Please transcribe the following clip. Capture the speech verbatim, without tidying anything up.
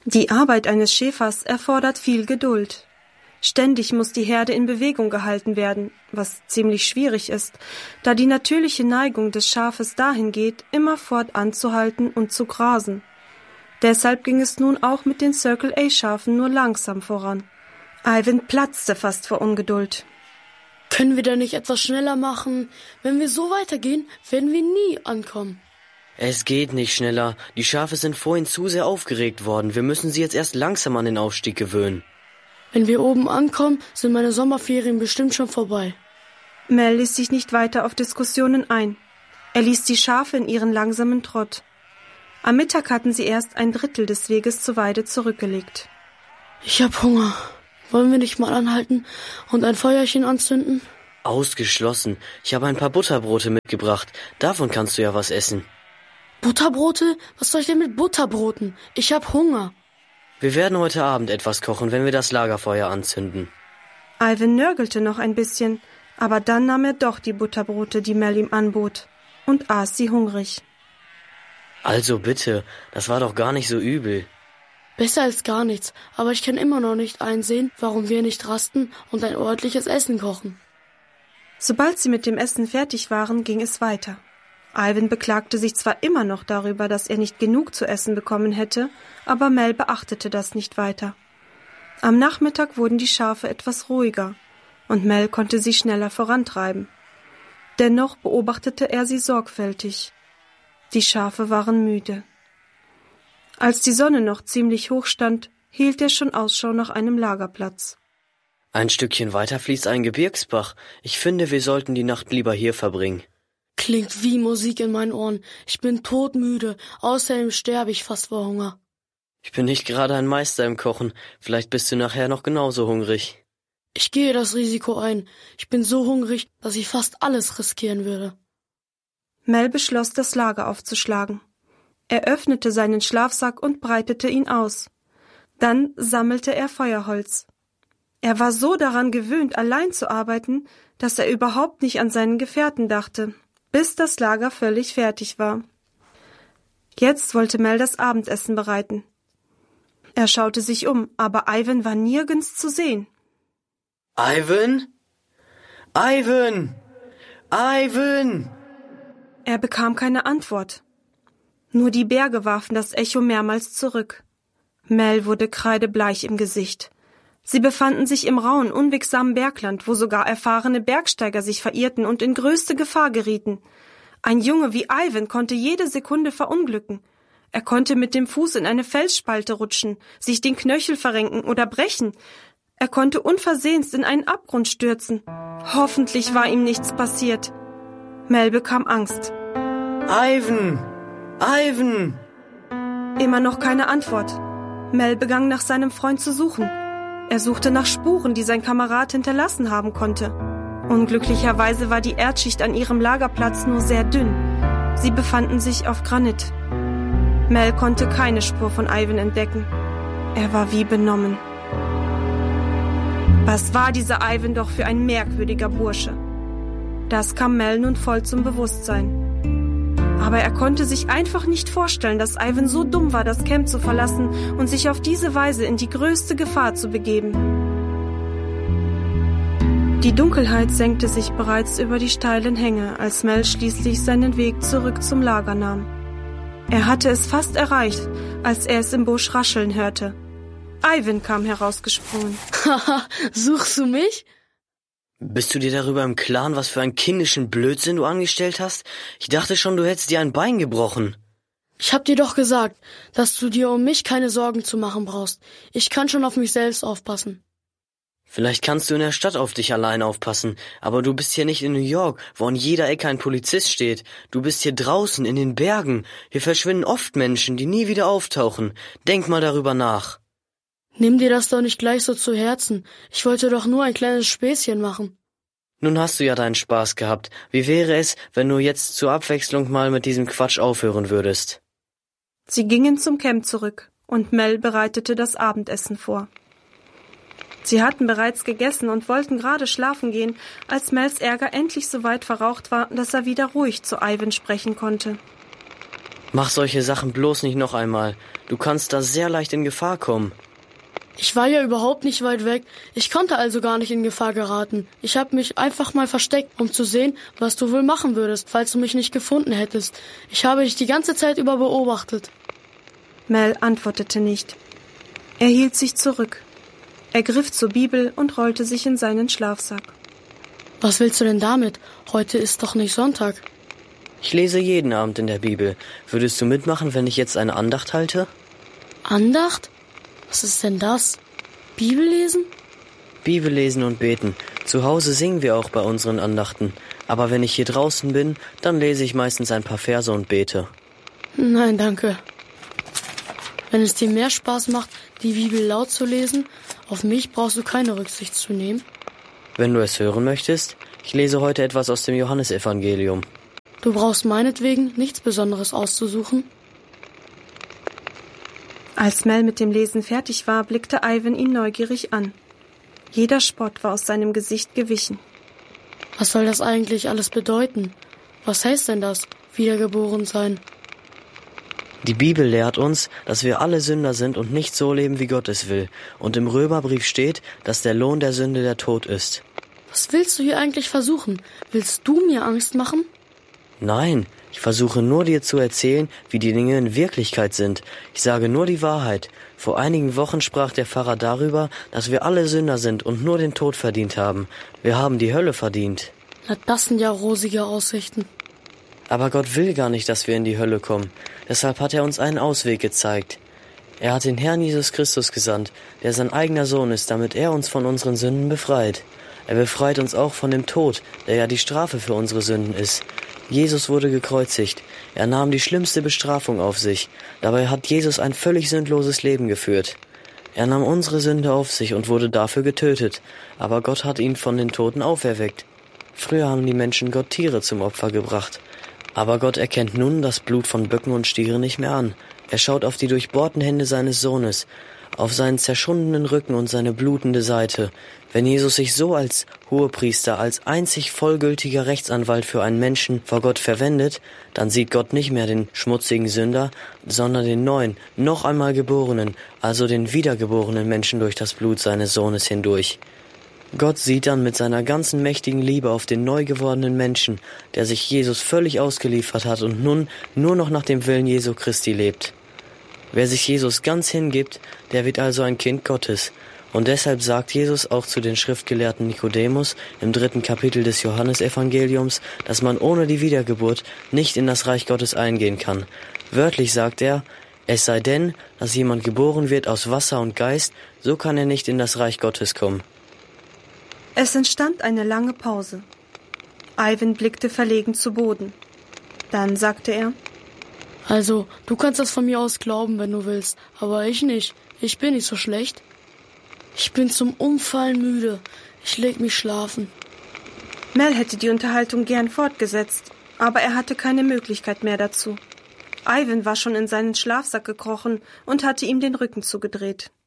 Die Arbeit eines Schäfers erfordert viel Geduld. Ständig muss die Herde in Bewegung gehalten werden, was ziemlich schwierig ist, da die natürliche Neigung des Schafes dahin geht, immerfort anzuhalten und zu grasen. Deshalb ging es nun auch mit den Circle-A-Schafen nur langsam voran. Ivan platzte fast vor Ungeduld. Können wir denn nicht etwas schneller machen? Wenn wir so weitergehen, werden wir nie ankommen. Es geht nicht schneller. Die Schafe sind vorhin zu sehr aufgeregt worden. Wir müssen sie jetzt erst langsam an den Aufstieg gewöhnen. Wenn wir oben ankommen, sind meine Sommerferien bestimmt schon vorbei. Mel ließ sich nicht weiter auf Diskussionen ein. Er ließ die Schafe in ihren langsamen Trott. Am Mittag hatten sie erst ein Drittel des Weges zur Weide zurückgelegt. Ich hab Hunger. Wollen wir nicht mal anhalten und ein Feuerchen anzünden? Ausgeschlossen. Ich habe ein paar Butterbrote mitgebracht. Davon kannst du ja was essen. Butterbrote? Was soll ich denn mit Butterbroten? Ich hab Hunger. Wir werden heute Abend etwas kochen, wenn wir das Lagerfeuer anzünden. Ivan nörgelte noch ein bisschen, aber dann nahm er doch die Butterbrote, die Mel ihm anbot, und aß sie hungrig. Also bitte, das war doch gar nicht so übel. Besser als gar nichts, aber ich kann immer noch nicht einsehen, warum wir nicht rasten und ein ordentliches Essen kochen. Sobald sie mit dem Essen fertig waren, ging es weiter. Ivan beklagte sich zwar immer noch darüber, dass er nicht genug zu essen bekommen hätte, aber Mel beachtete das nicht weiter. Am Nachmittag wurden die Schafe etwas ruhiger, und Mel konnte sie schneller vorantreiben. Dennoch beobachtete er sie sorgfältig. Die Schafe waren müde. Als die Sonne noch ziemlich hoch stand, hielt er schon Ausschau nach einem Lagerplatz. Ein Stückchen weiter fließt ein Gebirgsbach. Ich finde, wir sollten die Nacht lieber hier verbringen. Klingt wie Musik in meinen Ohren. Ich bin todmüde. Außerdem sterbe ich fast vor Hunger. Ich bin nicht gerade ein Meister im Kochen. Vielleicht bist du nachher noch genauso hungrig. Ich gehe das Risiko ein. Ich bin so hungrig, dass ich fast alles riskieren würde. Mel beschloss, das Lager aufzuschlagen. Er öffnete seinen Schlafsack und breitete ihn aus. Dann sammelte er Feuerholz. Er war so daran gewöhnt, allein zu arbeiten, dass er überhaupt nicht an seinen Gefährten dachte, bis das Lager völlig fertig war. Jetzt wollte Mel das Abendessen bereiten. Er schaute sich um, aber Ivan war nirgends zu sehen. Ivan? Ivan! Ivan! Er bekam keine Antwort. Nur die Berge warfen das Echo mehrmals zurück. Mel wurde kreidebleich im Gesicht. Sie befanden sich im rauen, unwegsamen Bergland, wo sogar erfahrene Bergsteiger sich verirrten und in größte Gefahr gerieten. Ein Junge wie Ivan konnte jede Sekunde verunglücken. Er konnte mit dem Fuß in eine Felsspalte rutschen, sich den Knöchel verrenken oder brechen. Er konnte unversehens in einen Abgrund stürzen. Hoffentlich war ihm nichts passiert. Mel bekam Angst. Ivan! Ivan! Immer noch keine Antwort. Mel begann nach seinem Freund zu suchen. Er suchte nach Spuren, die sein Kamerad hinterlassen haben konnte. Unglücklicherweise war die Erdschicht an ihrem Lagerplatz nur sehr dünn. Sie befanden sich auf Granit. Mel konnte keine Spur von Ivan entdecken. Er war wie benommen. Was war dieser Ivan doch für ein merkwürdiger Bursche? Das kam Mel nun voll zum Bewusstsein. Aber er konnte sich einfach nicht vorstellen, dass Ivan so dumm war, das Camp zu verlassen und sich auf diese Weise in die größte Gefahr zu begeben. Die Dunkelheit senkte sich bereits über die steilen Hänge, als Mel schließlich seinen Weg zurück zum Lager nahm. Er hatte es fast erreicht, als er es im Busch rascheln hörte. Ivan kam herausgesprungen. Haha, suchst du mich? Bist du dir darüber im Klaren, was für einen kindischen Blödsinn du angestellt hast? Ich dachte schon, du hättest dir ein Bein gebrochen. Ich hab dir doch gesagt, dass du dir um mich keine Sorgen zu machen brauchst. Ich kann schon auf mich selbst aufpassen. Vielleicht kannst du in der Stadt auf dich allein aufpassen, aber du bist hier nicht in New York, wo an jeder Ecke ein Polizist steht. Du bist hier draußen, in den Bergen. Hier verschwinden oft Menschen, die nie wieder auftauchen. Denk mal darüber nach. Nimm dir das doch nicht gleich so zu Herzen. Ich wollte doch nur ein kleines Späßchen machen. Nun hast du ja deinen Spaß gehabt. Wie wäre es, wenn du jetzt zur Abwechslung mal mit diesem Quatsch aufhören würdest? Sie gingen zum Camp zurück und Mel bereitete das Abendessen vor. Sie hatten bereits gegessen und wollten gerade schlafen gehen, als Mels Ärger endlich so weit verraucht war, dass er wieder ruhig zu Ivan sprechen konnte. Mach solche Sachen bloß nicht noch einmal. Du kannst da sehr leicht in Gefahr kommen. Ich war ja überhaupt nicht weit weg. Ich konnte also gar nicht in Gefahr geraten. Ich habe mich einfach mal versteckt, um zu sehen, was du wohl machen würdest, falls du mich nicht gefunden hättest. Ich habe dich die ganze Zeit über beobachtet. Mel antwortete nicht. Er hielt sich zurück. Er griff zur Bibel und rollte sich in seinen Schlafsack. Was willst du denn damit? Heute ist doch nicht Sonntag. Ich lese jeden Abend in der Bibel. Würdest du mitmachen, wenn ich jetzt eine Andacht halte? Andacht? Was ist denn das? Bibel lesen? Bibel lesen und beten. Zu Hause singen wir auch bei unseren Andachten. Aber wenn ich hier draußen bin, dann lese ich meistens ein paar Verse und bete. Nein, danke. Wenn es dir mehr Spaß macht, die Bibel laut zu lesen, auf mich brauchst du keine Rücksicht zu nehmen. Wenn du es hören möchtest, ich lese heute etwas aus dem Johannesevangelium. Du brauchst meinetwegen nichts Besonderes auszusuchen. Als Mel mit dem Lesen fertig war, blickte Ivan ihn neugierig an. Jeder Spott war aus seinem Gesicht gewichen. Was soll das eigentlich alles bedeuten? Was heißt denn das, wiedergeboren sein? Die Bibel lehrt uns, dass wir alle Sünder sind und nicht so leben, wie Gott es will. Und im Römerbrief steht, dass der Lohn der Sünde der Tod ist. Was willst du hier eigentlich versuchen? Willst du mir Angst machen? Nein, ich versuche nur dir zu erzählen, wie die Dinge in Wirklichkeit sind. Ich sage nur die Wahrheit. Vor einigen Wochen sprach der Pfarrer darüber, dass wir alle Sünder sind und nur den Tod verdient haben. Wir haben die Hölle verdient. Na, das sind ja rosige Aussichten. Aber Gott will gar nicht, dass wir in die Hölle kommen. Deshalb hat er uns einen Ausweg gezeigt. Er hat den Herrn Jesus Christus gesandt, der sein eigener Sohn ist, damit er uns von unseren Sünden befreit. Er befreit uns auch von dem Tod, der ja die Strafe für unsere Sünden ist. Jesus wurde gekreuzigt. Er nahm die schlimmste Bestrafung auf sich. Dabei hat Jesus ein völlig sündloses Leben geführt. Er nahm unsere Sünde auf sich und wurde dafür getötet. Aber Gott hat ihn von den Toten auferweckt. Früher haben die Menschen Gott Tiere zum Opfer gebracht. Aber Gott erkennt nun das Blut von Böcken und Stieren nicht mehr an. Er schaut auf die durchbohrten Hände seines Sohnes, auf seinen zerschundenen Rücken und seine blutende Seite. Wenn Jesus sich so als Hohepriester, als einzig vollgültiger Rechtsanwalt für einen Menschen vor Gott verwendet, dann sieht Gott nicht mehr den schmutzigen Sünder, sondern den neuen, noch einmal geborenen, also den wiedergeborenen Menschen durch das Blut seines Sohnes hindurch. Gott sieht dann mit seiner ganzen mächtigen Liebe auf den neu gewordenen Menschen, der sich Jesus völlig ausgeliefert hat und nun nur noch nach dem Willen Jesu Christi lebt. Wer sich Jesus ganz hingibt, der wird also ein Kind Gottes. Und deshalb sagt Jesus auch zu den Schriftgelehrten Nikodemus im dritten Kapitel des Johannesevangeliums, dass man ohne die Wiedergeburt nicht in das Reich Gottes eingehen kann. Wörtlich sagt er, es sei denn, dass jemand geboren wird aus Wasser und Geist, so kann er nicht in das Reich Gottes kommen. Es entstand eine lange Pause. Ivan blickte verlegen zu Boden. Dann sagte er: Also, du kannst das von mir aus glauben, wenn du willst, aber ich nicht. Ich bin nicht so schlecht. Ich bin zum Umfallen müde. Ich leg mich schlafen. Mel hätte die Unterhaltung gern fortgesetzt, aber er hatte keine Möglichkeit mehr dazu. Ivan war schon in seinen Schlafsack gekrochen und hatte ihm den Rücken zugedreht.